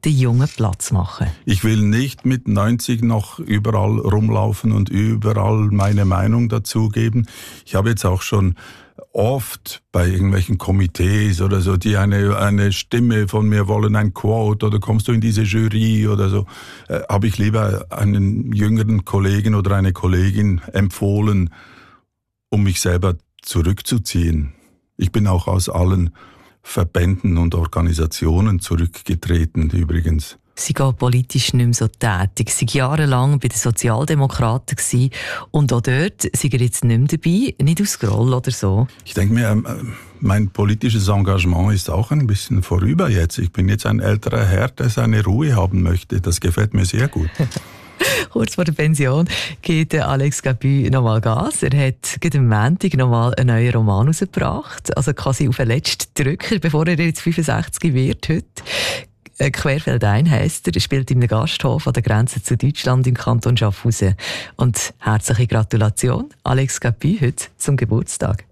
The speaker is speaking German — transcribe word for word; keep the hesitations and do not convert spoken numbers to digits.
den Jungen Platz machen. Ich will nicht mit neunzig noch überall rumlaufen und überall meine Meinung dazugeben. Ich habe jetzt auch schon oft bei irgendwelchen Komitees oder so, die eine eine Stimme von mir wollen, ein Quote oder kommst du in diese Jury oder so, äh, habe ich lieber einen jüngeren Kollegen oder eine Kollegin empfohlen, um mich selber zurückzuziehen. Ich bin auch aus allen Verbänden und Organisationen zurückgetreten übrigens. Sie war politisch nicht mehr so tätig. Sie war jahrelang bei den Sozialdemokraten gewesen. Und auch dort sind Sie jetzt nicht mehr dabei, nicht aus Groll oder so. Ich denke mir, mein politisches Engagement ist auch ein bisschen vorüber jetzt. Ich bin jetzt ein älterer Herr, der seine Ruhe haben möchte. Das gefällt mir sehr gut. Kurz vor der Pension geht Alex Gaby nochmal Gas. Er hat gerade am Montag nochmal einen neuen Roman herausgebracht. Also quasi auf den letzten Drücker, bevor er jetzt fünfundsechzig wird heute. Querfeldein heisst er, er spielt in einem Gasthof an der Grenze zu Deutschland im Kanton Schaffhausen. Und herzliche Gratulation, Alex Gaby, heute zum Geburtstag.